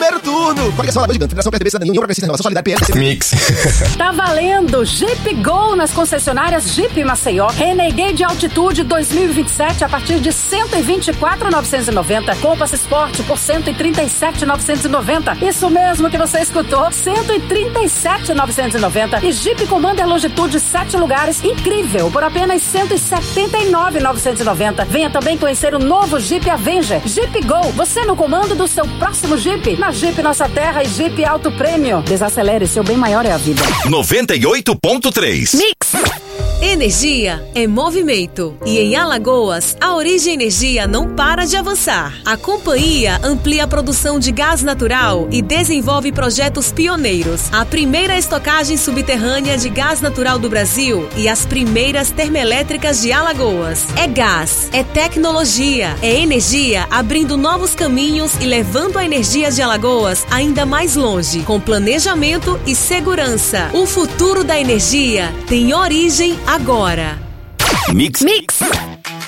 primeiro turno. Coligação Alagoas Gigante, Federação PSDB, Cidadania, União Progressista, Renovação Solidária, PS. Mix. Tá valendo Jeep Gol nas concessionárias Jeep Maceió. Renegade Altitude 2027 a partir de 124.990. Compass Sport por 137.990. Isso mesmo que você escutou, 137.990. E Jeep Commander Longitude 7 lugares, incrível, por apenas 179.990. Venha também conhecer o novo Jeep Avenger. Jeep Gol, você no comando do seu próximo Jeep. Na Jeep Nossa Terra e Jeep Alto Prêmio. Desacelere, seu bem maior é a vida. 98.3 Mix. Energia é movimento. E em Alagoas, a Origem Energia não para de avançar. A companhia amplia a produção de gás natural e desenvolve projetos pioneiros. A primeira estocagem subterrânea de gás natural do Brasil e as primeiras termoelétricas de Alagoas. É gás, é tecnologia, é energia abrindo novos caminhos e levando a energia de Alagoas ainda mais longe, com planejamento e segurança. O futuro da energia tem origem agora. Mix. Mix.